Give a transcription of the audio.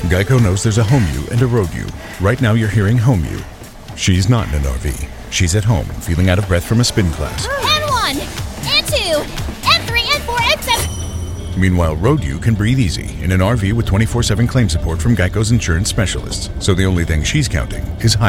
Geico knows there's a home you and a road you. Right now you're hearing home you. She's not in an RV. She's at home, feeling out of breath from a spin class. N1, N2, N3, N4, N7. Meanwhile, road you can breathe easy in an RV with 24/7 claim support from Geico's insurance specialists. So the only thing she's counting is high.